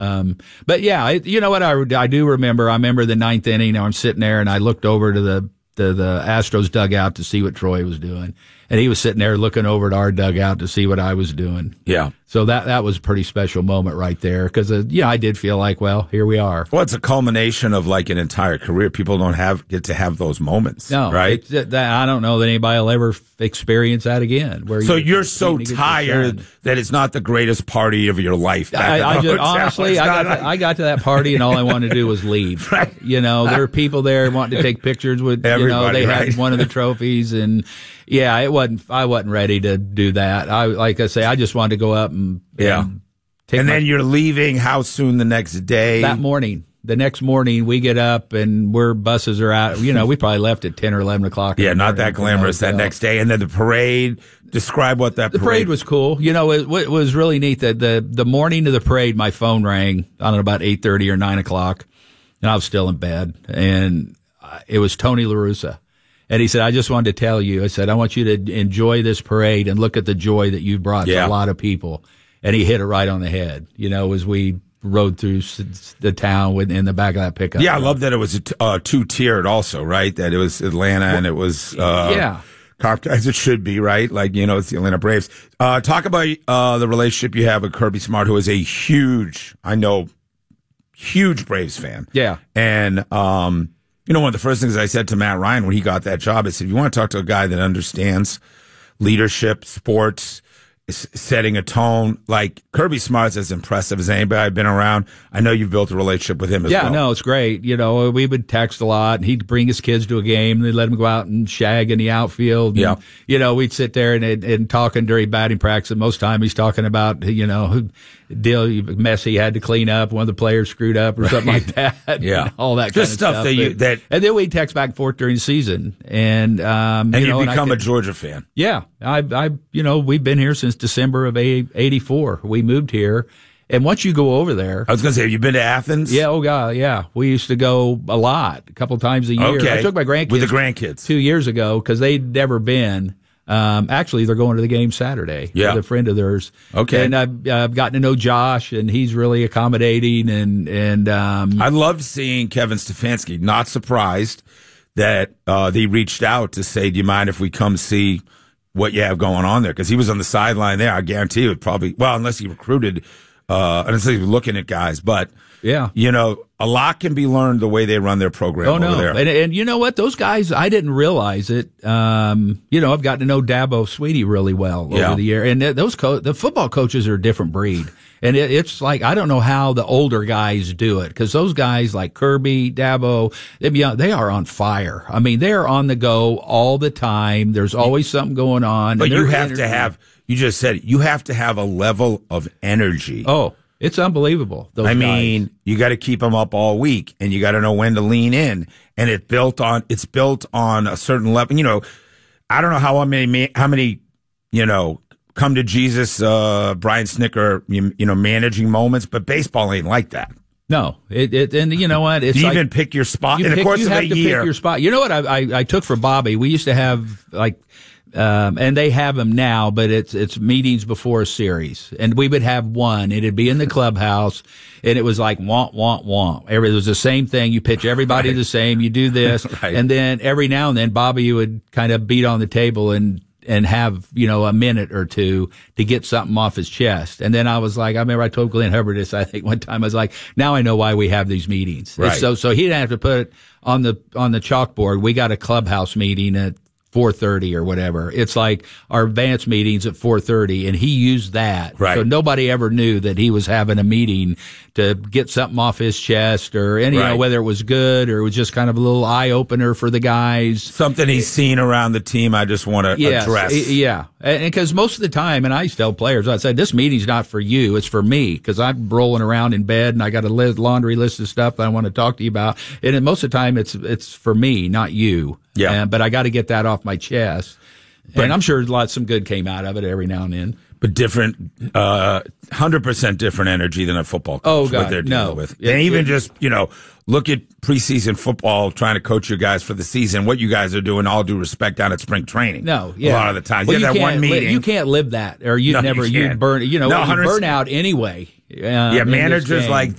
But yeah, you know what I do remember? I remember the ninth inning. I'm sitting there and I looked over to the Astros dugout to see what Troy was doing. And he was sitting there looking over at our dugout to see what I was doing. Yeah. So that was a pretty special moment right there because, I did feel like, well, here we are. Well, it's a culmination of like an entire career. People don't get to have those moments. No, right? I don't know that anybody will ever experience that again. So you're so tired that it's not the greatest party of your life. Honestly, I got to that party and all I wanted to do was leave. Right. There were people there wanting to take pictures with, everybody, they had one of the trophies and yeah, I wasn't ready to do that. Like I say, I just wanted to go up and then you're leaving how soon the next day? That morning. The next morning we get up and buses are out. We probably left at 10 or 11 o'clock. Yeah, not that glamorous that next day. And then the parade. Describe what that parade. The parade was cool. It was really neat that the morning of the parade, my phone rang, I don't know, about 8:30 or 9 o'clock. And I was still in bed. And it was Tony La Russa. And he said, I just wanted to tell you, I said, I want you to enjoy this parade and look at the joy that you brought to a lot of people. And he hit it right on the head, as we rode through the town in the back of that pickup. Yeah, I love that it was two-tiered also, right? That it was Atlanta and it was as it should be, right? Like, it's the Atlanta Braves. Talk about the relationship you have with Kirby Smart, who is a huge Braves fan. Yeah. And one of the first things I said to Matt Ryan when he got that job, I said, if you want to talk to a guy that understands leadership, sports, setting a tone, like Kirby Smart's as impressive as anybody I've been around. I know you've built a relationship with him as well. Yeah, no, it's great. We would text a lot, and he'd bring his kids to a game, and they'd let him go out and shag in the outfield. Yeah. And, we'd sit there and talking during batting practice, and most time he's talking about, mess he had to clean up, one of the players screwed up or something like that. Yeah. all that just kind of stuff. And then we'd text back and forth during the season. And you become a Georgia fan. Yeah. We've been here since December of 84. We moved here. And once you go over there. I was going to say, have you been to Athens? Yeah. Oh, God. Yeah. We used to go a lot, a couple times a year. Okay. I took my grandkids. With the grandkids. 2 years ago because they'd never been. Actually, they're going to the game Saturday. Yeah. With a friend of theirs. Okay. And I've gotten to know Josh, and he's really accommodating. And I loved seeing Kevin Stefanski. Not surprised that they reached out to say, do you mind if we come see what you have going on there? Because he was on the sideline there. I guarantee it would probably, unless he recruited, unless he was looking at guys. But, yeah, a lot can be learned the way they run their program over there. And you know what? Those guys, I didn't realize it. I've gotten to know Dabo Sweetie really well over the year. And the football coaches are a different breed. And it's like, I don't know how the older guys do it, because those guys like Kirby, Dabo, they are on fire. I mean, they are on the go all the time. There's always something going on. But you have to have, you just said it, you have to have a level of energy. Oh, it's unbelievable. I mean, you got to keep them up all week, and you got to know when to lean in. And it's built on a certain level. I don't know how many, come to Jesus, Brian Snicker, managing moments, but baseball ain't like that. No, and you know what? It's you even pick your spot in the course of a year. You have to pick your spot. You know what I took for Bobby? We used to have and they have them now, but it's meetings before a series, and we would have one. It'd be in the clubhouse, and it was like womp womp womp. It was the same thing. You pitch everybody the same. You do this, and then every now and then Bobby would kind of beat on the table and have, a minute or two to get something off his chest. And then I was like, I remember I told Glenn Hubbard this, I think one time, I was like, now I know why we have these meetings. Right. So he didn't have to put it on the chalkboard. We got a clubhouse meeting at 4:30 or whatever. It's like our advance meetings at 4:30, and he used that. Right. So nobody ever knew that he was having a meeting to get something off his chest, or whether it was good or it was just kind of a little eye opener for the guys. Something he's seen around the team. I just want to address. Yeah. And because most of the time, and I used to tell players, I said, this meeting's not for you, it's for me, because I'm rolling around in bed and I got a laundry list of stuff that I want to talk to you about. And most of the time it's for me, not you. Yeah. But I got to get that off my chest. And I'm sure some good came out of it every now and then. But different, 100% different energy than a football coach. Oh, God, what they're dealing no. with. And even just, look at preseason football, trying to coach your guys for the season. What you guys are doing, all due respect, down at spring training. No, yeah. A lot of the time. Well, you have that one meeting. You can't live that, or you burn, you burn out anyway. Yeah, in this managers game. like